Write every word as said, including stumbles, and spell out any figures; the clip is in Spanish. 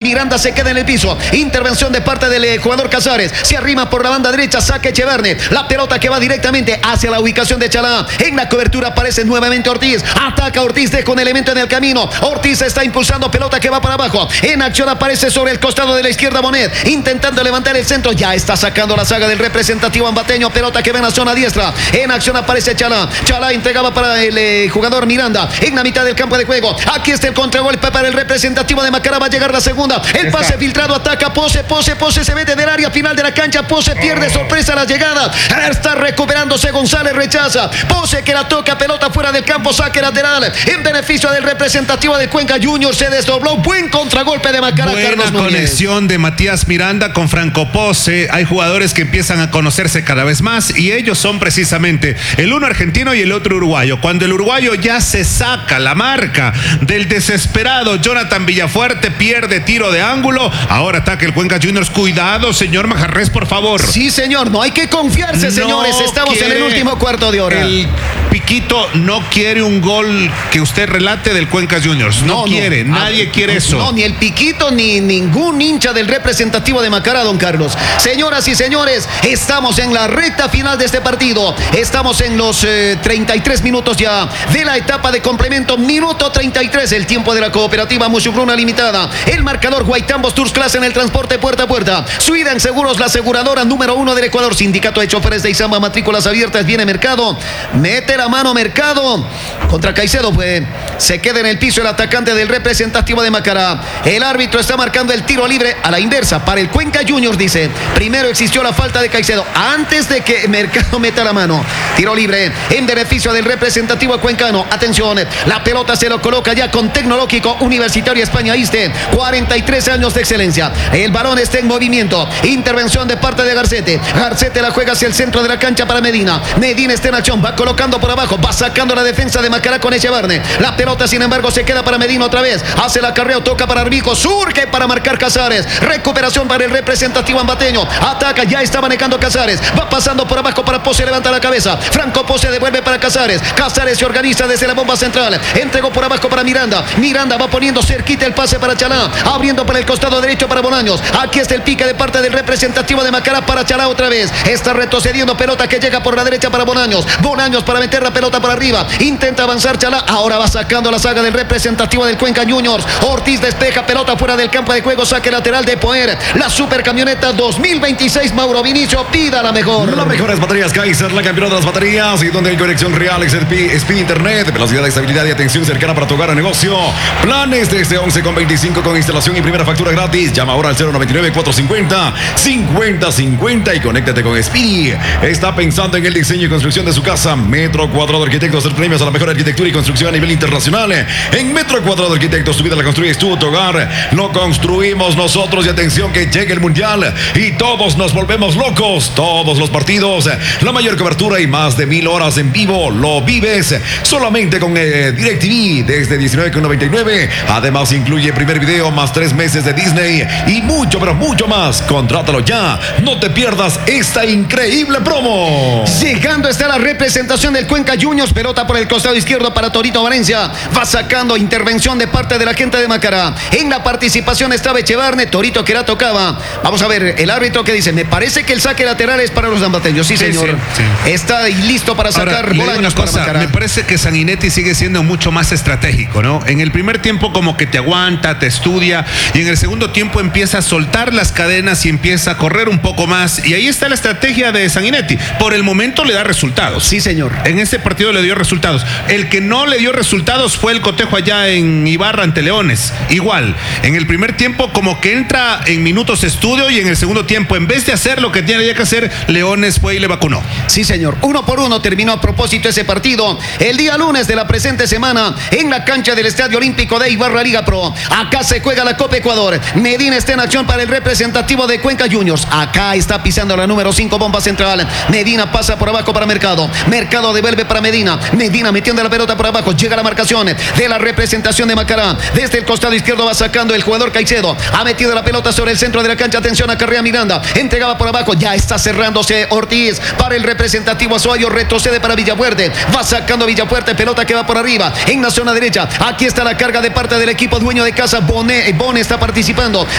Miranda se queda en el piso. Intervención de parte del eh, jugador Casares. Se arrima por la banda derecha. Saque Echeverne. La pelota que va directamente hacia la ubicación de Chalá. En la cobertura aparece nuevamente Ortiz. Ataca Ortiz. Deja un elemento en el camino. Ortiz está impulsando. Pelota que va para abajo. En acción aparece sobre el costado de la izquierda Bonet. Intentando levantar el centro. Ya está sacando la saga del representativo ambateño. Pelota que va en la zona diestra. En acción aparece Chalá. Chalá entregaba para el eh, jugador Miranda. En la mitad del campo de juego. Aquí está el contragolpe para el representativo de Macará. Va a llegar la segunda. El pase filtrado. Ataca Pose. Pose. Pose se mete del área final de la cancha. Pose pierde sorpresa las llegadas. Está recuperándose González. Rechaza. Pose que la toca. Pelota fuera del campo. Saque lateral. En beneficio del representativo de Cuenca Junior. Se desdobló. Buen contragolpe de Macará. Buena Carlos conexión de Matías Miranda con Franco Pose. Hay jugadores que empiezan a conocerse cada vez más y ellos son precisamente el uno argentino y el otro uruguayo. Cuando el uruguayo ya se saca la marca del desesperado Jonathan Villafuerte, pierde tiro de ángulo. Ahora ataca el Cuenca Juniors. Cuidado, señor Majarrés, por favor. Sí, señor. No hay que confiarse, No señores. Estamos en el quiere último cuarto de hora. El Piquito no quiere un gol que usted relate del Cuenca Juniors. No, No, quiere. no. Nadie Ah, quiere eso. No, ni el Piquito ni ningún hincha del representativo de Macará, don Carlos. Señoras y señores, estamos en la recta final de este partido. Estamos en los eh, treinta y tres minutos ya de la etapa de complemento. Minuto treinta y tres, el tiempo de la cooperativa Muchugruna Limitada. El marcador Guaitambos Tours Class en el transporte puerta a puerta. Suidan Seguros, la aseguradora número uno del Ecuador. Sindicato de Choferes de Izamba, matrículas abiertas. Viene Mercado. Mete la mano Mercado. Contra Caicedo, pues se queda en el piso el atacante del representativo de Macará. El árbitro está marcando el tiro libre a la inversa para el Cuenca Juniors, dice. Primero existió la falta de Caicedo antes de que Mercado meta la mano. Tiro libre en beneficio del representativo cuencano. Atención, la pelota se lo coloca ya con Tecnológico Universitario España Iste. cuarenta y tres años de excelencia. El balón está en movimiento. Intervención de parte de Garcete. Garcete la juega hacia el centro de la cancha para Medina. Medina está en acción, va colocando por abajo, va sacando la defensa de Macará con Echeverne. La pelota, sin embargo, se queda para Medina otra vez. Hace el acarreo, toca para Arbico, surge para marcar Casares. Recuperación para el representativo ambateño. Ataca, ya está manejando Casares. Va pasando por abajo para Pose, levanta la cabeza. Franco Pose devuelve para Casares. Casares se organiza desde la bomba central. Entregó por abajo para Miranda. Miranda va poniendo cerquita el pase para Chalá. Abriendo para el costado derecho para Bolaños. Aquí está el pique de parte del representativo de Macará para Chalá otra vez. Está retrocediendo, pelota que llega por la derecha para Bolaños. Bolaños para meter la pelota para arriba. Intenta avanzar Chalá. Ahora va sacando la saga del representativo del Cuenca Juniors. Ortiz despeja, pelota fuera del campo de juego. Saque lateral de Poer. La supercamioneta dos mil veintiséis Mauro Vinicio. Pida la mejor. Las mejores baterías Kaiser, la campeona de las baterías y donde hay conexión real, Speed, Speed Internet, velocidad, estabilidad y atención cercana para tu hogar o negocio. Planes desde once con veinticinco con instalación y primera factura gratis. Llama ahora al cero noventa y nueve, cuatrocientos cincuenta, cincuenta cincuenta y conéctate con Speed. Está pensando en el diseño y construcción de su casa. Metro Cuadrado Arquitectos, el premios a la mejor arquitectura y construcción a nivel internacional. En Metro Cuadrado Arquitectos, tu vida la construyes tú, tu hogar lo construimos nosotros. Y atención que llegue el Mundial y todos nos volvemos locos. Todos los partidos, la mayor cobertura y más de mil horas en vivo. Lo vives solamente con eh, DirecTV desde diecinueve con noventa y nueve. Además incluye primer video más tres meses de Disney y mucho, pero mucho más. Contrátalo ya. No te pierdas esta increíble promo. Llegando está la representación del Cuenca Juniors. Pelota por el costado izquierdo para Torito Valencia. Va sacando intervención de parte de la gente de Macará. En la participación estaba Echeverne. Torito que la tocaba. Vamos a ver el árbitro que dice. Me parece que el saque lateral es para los ambateños. Sí, señor. Sí, sí. Está listo para sacar Ahora, Bolaños una cosa, para Macará. me parece que Sanguinetti sigue siendo mucho más estratégico, ¿no? En el primer tiempo como que te aguanta, te estudia, y en el segundo tiempo empieza a soltar las cadenas y empieza a correr un poco más, y ahí está la estrategia de Sanguinetti. Por el momento le da resultados. Sí, señor. En este partido le dio resultados. El que no le dio resultados fue el cotejo allá en Ibarra ante Leones. Igual, en el primer tiempo como que entra en minutos estudio, y en el segundo tiempo, en vez de hacer lo que tenía que hacer, Leones fue y le vacunó. Sí, señor. Uno por uno terminó a propósito ese partido el día lunes de la presente semana en la cancha del Estadio Olímpico de Ibarra Liga Pro. Acá se juega la Copa Ecuador. Medina está en acción para el representativo de Cuenca Juniors. Acá está pisando la número cinco, bomba central. Medina pasa por abajo para Mercado. Mercado devuelve para Medina. Medina metiendo la pelota por abajo. Llega la marcación de la representación de Macará. Desde el costado izquierdo va sacando el jugador Caicedo. Ha metido la pelota sobre el centro de la cancha. Atención a Carrea Miranda. Entregaba por abajo. Ya está cerrándose Ortiz para el representativo Azuayo. Retrocede para Villafuerte. Va sacando Villafuerte. Pelota que va por arriba. En la zona derecha. Aquí está la carga de parte del equipo dueño de casa. Bonet. Bonet está participando.